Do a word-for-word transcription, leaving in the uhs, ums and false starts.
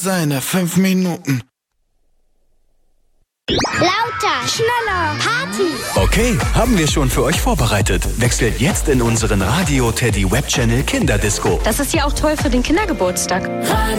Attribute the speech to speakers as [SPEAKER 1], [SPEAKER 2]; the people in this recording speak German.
[SPEAKER 1] Seine fünf Minuten.
[SPEAKER 2] Lauter, schneller, Party.
[SPEAKER 3] Okay, haben wir schon für euch vorbereitet. Wechselt jetzt in unseren Radio Teddy Web Channel Kinderdisco.
[SPEAKER 4] Das ist ja auch toll für den Kindergeburtstag.
[SPEAKER 5] Radio